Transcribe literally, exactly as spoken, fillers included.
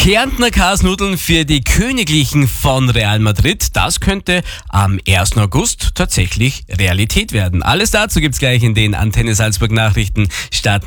Kärntner Kasnudeln für die Königlichen von Real Madrid, das könnte am ersten August tatsächlich Realität werden. Alles dazu gibt's gleich in den Antenne Salzburg Nachrichten. Starten